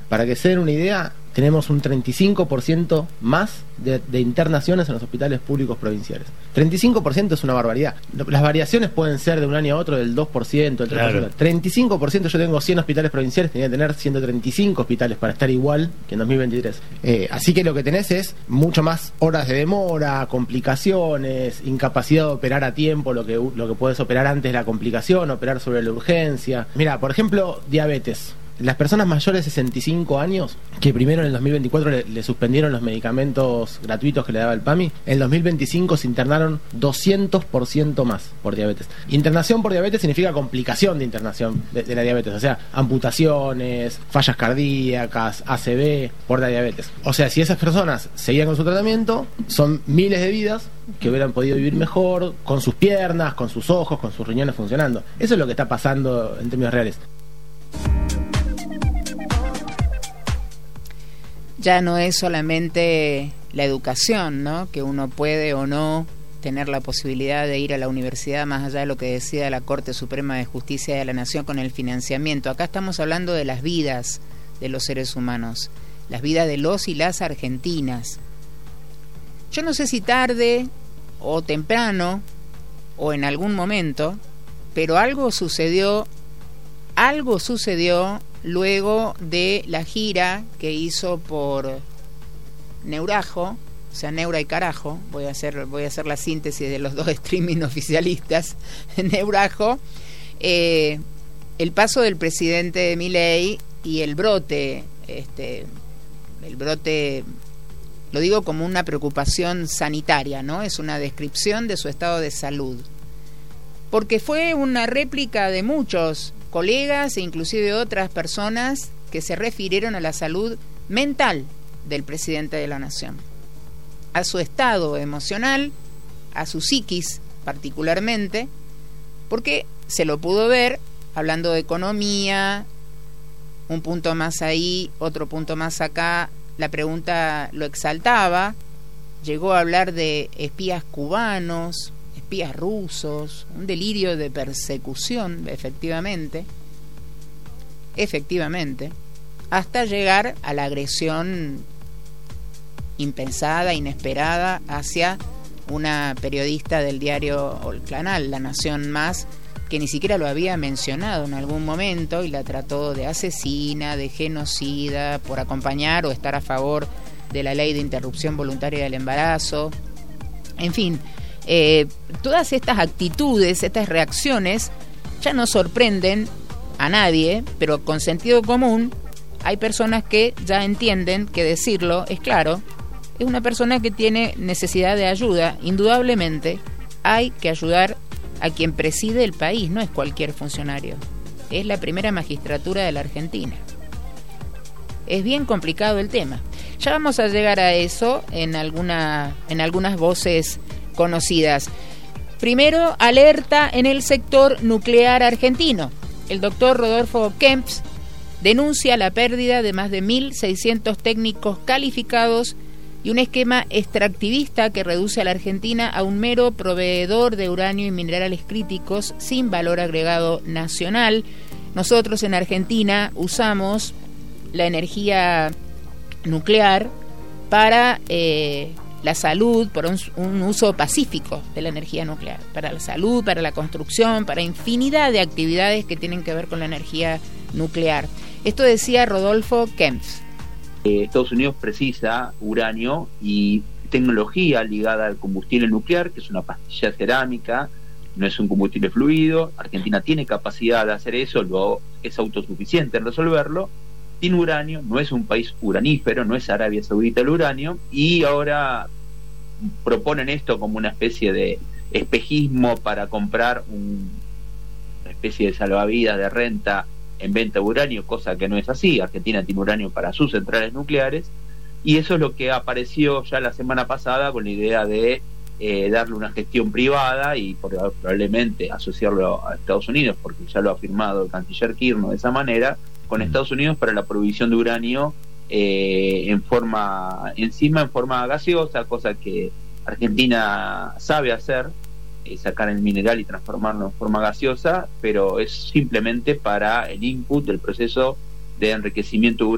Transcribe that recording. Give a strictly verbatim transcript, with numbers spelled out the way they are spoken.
Para que se den una idea, tenemos un treinta y cinco por ciento más de, de internaciones en los hospitales públicos provinciales. treinta y cinco por ciento es una barbaridad. Las variaciones pueden ser de un año a otro del dos por ciento, del tres por ciento. Claro. treinta y cinco por ciento, yo tengo cien hospitales provinciales, tenía que tener ciento treinta y cinco hospitales para estar igual que en dos mil veintitrés. Eh, así que lo que tenés es mucho más horas de demora, complicaciones, incapacidad de operar a tiempo, lo que, lo que puedes operar antes de la complicación, operar sobre la urgencia. Mira, por ejemplo, diabetes. Las personas mayores de sesenta y cinco años, que primero en el dos mil veinticuatro le, le suspendieron los medicamentos gratuitos que le daba el PAMI, en el dos mil veinticinco se internaron doscientos por ciento más por diabetes. Internación por diabetes significa complicación de internación de, de la diabetes, o sea, amputaciones, fallas cardíacas, A C V por la diabetes. O sea, si esas personas seguían con su tratamiento, son miles de vidas que hubieran podido vivir mejor, con sus piernas, con sus ojos, con sus riñones funcionando. Eso es lo que está pasando en términos reales. Ya no es solamente la educación, ¿no? Que uno puede o no tener la posibilidad de ir a la universidad más allá de lo que decida la Corte Suprema de Justicia de la Nación con el financiamiento. Acá estamos hablando de las vidas de los seres humanos, las vidas de los y las argentinas. Yo no sé si tarde o temprano o en algún momento, pero algo sucedió, algo sucedió luego de la gira que hizo por Neurajo, o sea, Neura y Carajo, voy a hacer, voy a hacer la síntesis de los dos streaming oficialistas, Neurajo, eh, el paso del presidente Milei y el brote, este, el brote, lo digo como una preocupación sanitaria, ¿no? Es una descripción de su estado de salud, porque fue una réplica de muchos colegas e inclusive otras personas que se refirieron a la salud mental del presidente de la Nación, a su estado emocional, a su psiquis particularmente, porque se lo pudo ver hablando de economía, un punto más ahí, otro punto más acá, la pregunta lo exaltaba, llegó a hablar de espías cubanos, espías rusos, un delirio de persecución, efectivamente, efectivamente, hasta llegar a la agresión impensada, inesperada, hacia una periodista del diario o el canal La Nación Más, que ni siquiera lo había mencionado en algún momento y la trató de asesina, de genocida, por acompañar o estar a favor de la ley de interrupción voluntaria del embarazo. En fin, Eh, todas estas actitudes, estas reacciones ya no sorprenden a nadie, pero con sentido común hay personas que ya entienden que decirlo es claro, es una persona que tiene necesidad de ayuda. Indudablemente hay que ayudar a quien preside el país, no es cualquier funcionario, es la primera magistratura de la Argentina. Es bien complicado el tema. Ya vamos a llegar a eso en alguna, en algunas voces conocidas. Primero, alerta en el sector nuclear argentino. El doctor Rodolfo Kempf denuncia la pérdida de más de mil seiscientos técnicos calificados y un esquema extractivista que reduce a la Argentina a un mero proveedor de uranio y minerales críticos sin valor agregado nacional. Nosotros en Argentina usamos la energía nuclear para eh, la salud, por un, un uso pacífico de la energía nuclear, para la salud, para la construcción, para infinidad de actividades que tienen que ver con la energía nuclear. Esto decía Rodolfo Kempf. Eh, Estados Unidos precisa uranio y tecnología ligada al combustible nuclear, que es una pastilla cerámica, no es un combustible fluido. Argentina tiene capacidad de hacer eso, lo, es autosuficiente en resolverlo. Tiene uranio, no es un país uranífero, no es Arabia Saudita el uranio, y ahora proponen esto como una especie de espejismo para comprar un, una especie de salvavidas de renta en venta de uranio, cosa que no es así. Argentina tiene uranio para sus centrales nucleares, y eso es lo que apareció ya la semana pasada con la idea de eh, darle una gestión privada y por, probablemente asociarlo a Estados Unidos, porque ya lo ha firmado el canciller Kirchner de esa manera, con Estados Unidos para la provisión de uranio eh, en forma, encima en forma gaseosa, cosa que Argentina sabe hacer, eh, sacar el mineral y transformarlo en forma gaseosa, pero es simplemente para el input del proceso de enriquecimiento uranio